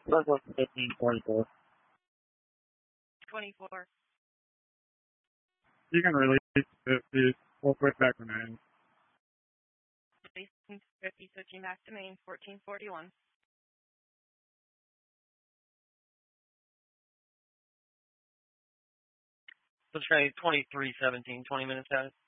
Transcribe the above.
Northwest 1524. 24. You can release 50. We'll put back to main. Releasing 50, switching back to main, 1441. So train 2317, 20 minutes out.